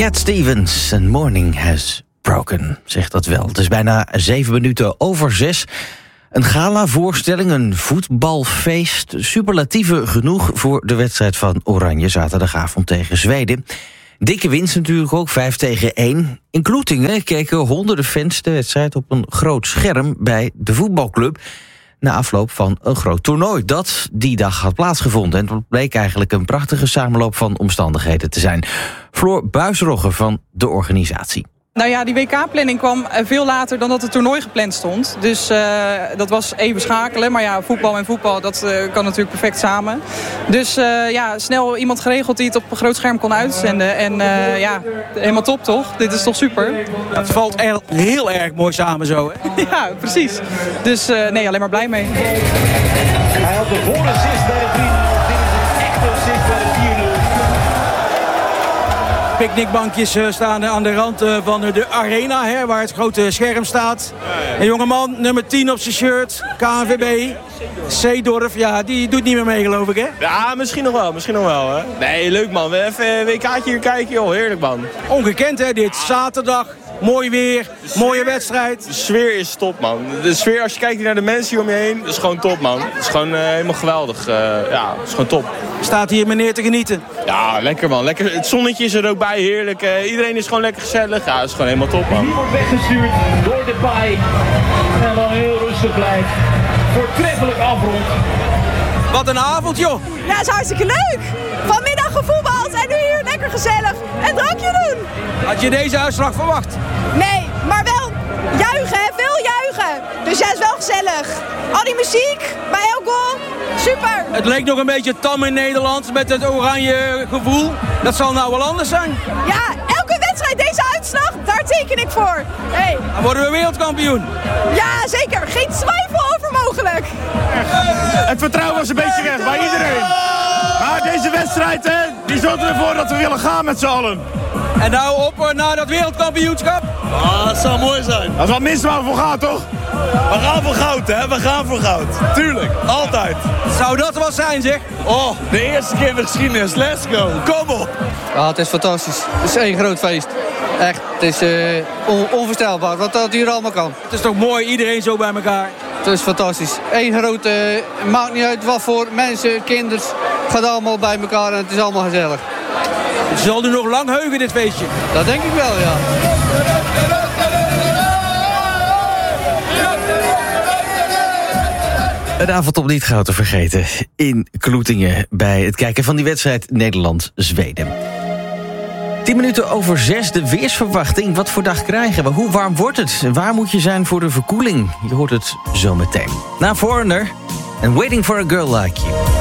Cat Stevens, and Morning Has Broken, zegt dat wel. Het is bijna 7 minuten over 6. Een gala-voorstelling, een voetbalfeest. Superlatieven genoeg voor de wedstrijd van Oranje zaterdagavond tegen Zweden. Dikke winst natuurlijk ook, 5-1. In Kloetingen keken honderden fans de wedstrijd op een groot scherm bij de voetbalclub, na afloop van een groot toernooi dat die dag had plaatsgevonden. En het bleek eigenlijk een prachtige samenloop van omstandigheden te zijn. Floor Buisrogge van de organisatie. Nou ja, die WK-planning kwam veel later dan dat het toernooi gepland stond. Dus dat was even schakelen. Maar ja, voetbal en voetbal, dat kan natuurlijk perfect samen. Dus snel iemand geregeld die het op een groot scherm kon uitzenden. En helemaal top toch? Dit is toch super? Het valt heel erg mooi samen zo, hè? Ja, precies. Dus alleen maar blij mee. Hij had de voorassist bij de 3-0. Dit is een echte assist bij de 4-0. Picknickbankjes staan aan de rand van de arena, hè, waar het grote scherm staat. Een jongeman, nummer 10 op zijn shirt, KNVB, Seedorf, ja, die doet niet meer mee, geloof ik, hè? Ja, misschien nog wel, hè. Nee, leuk man, we even een WK'tje hier kijken, joh, heerlijk man. Ongekend, hè, dit. Zaterdag, mooi weer, mooie wedstrijd. De sfeer is top, man. De sfeer, als je kijkt naar de mensen hier om je heen, dat is gewoon top, man. Het is gewoon helemaal geweldig. Het is gewoon top. Staat hier meneer te genieten? Ja, lekker man. Lekker. Het zonnetje is er ook bij, heerlijk. Iedereen is gewoon lekker gezellig. Ja, het is gewoon helemaal top, man. Die wordt weggestuurd door de paai. En dan heel rustig blijft. Voortreffelijk afrond. Wat een avond, joh. Ja, dat is hartstikke leuk. Vanmiddag gevoetbald en nu hier lekker gezellig een drankje doen. Had je deze uitslag verwacht? Nee, maar wel juichen, hè? Veel juichen. Dus ja, is wel gezellig. Al die muziek bij elk goal, super. Het leek nog een beetje tam in Nederland met het oranje gevoel. Dat zal nou wel anders zijn. Ja, elke wedstrijd deze uitslag, daar teken ik voor. Hey. Dan worden we wereldkampioen. Ja, zeker. Geen twijfel over mogelijk. Het vertrouwen was een beetje weg bij iedereen. Maar deze wedstrijd, hè, die zorgt ervoor dat we willen gaan met z'n allen. En nou op naar dat wereldkampioenschap? Dat zou mooi zijn. Dat is wat minstens waar we voor gaan, toch? We gaan voor goud, hè? We gaan voor goud. Tuurlijk, altijd. Zou dat wat zijn, zeg? Oh, de eerste keer in de geschiedenis. Let's go. Kom op. Ja, het is fantastisch. Het is één groot feest. Echt, het is onvoorstelbaar wat dat hier allemaal kan. Het is toch mooi, iedereen zo bij elkaar. Het is fantastisch. Eén grote, maakt niet uit wat voor mensen, kinderen. Het gaat allemaal bij elkaar en het is allemaal gezellig. Het zal nu nog lang heugen, dit feestje. Dat denk ik wel, ja. Een avond om niet gauw te vergeten in Kloetingen bij het kijken van die wedstrijd Nederland-Zweden. 10 minuten over 6, de weersverwachting. Wat voor dag krijgen we? Hoe warm wordt het? En waar moet je zijn voor de verkoeling? Je hoort het zo meteen. Na Foreigner en Waiting for a Girl Like You.